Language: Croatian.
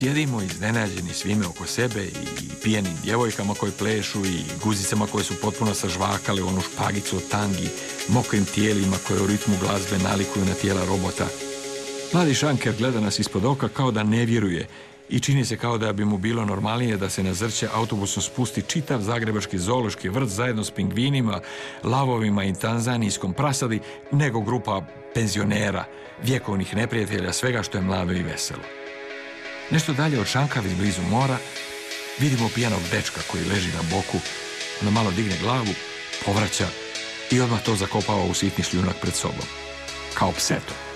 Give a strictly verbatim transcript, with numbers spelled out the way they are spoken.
Sjedimo iznenađeni svime oko sebe i pijenim djevojkama koje plešu i guzicama koje su potpuno sažvakale u onu špagicu od tangi, mokrim tijelima koje u ritmu glazbe nalikuju na tijela robota. Mladi šanker gleda nas ispod oka kao da ne vjeruje i čini se kao da bi mu bilo normalnije da se na Zrće autobusom spusti čitav zagrebački zoološki vrt zajedno s pingvinima, lavovima i tanzanijskom prasadi, nego grupa penzionera, vjekovnih neprijatelja, svega što je mlado i veselo. Nešto dalje od Šankavi, blizu mora, vidimo pijanog dečka koji leži na boku, onda malo digne glavu, povraća i odmah to zakopava u sitni šljunak pred sobom, kao pseto.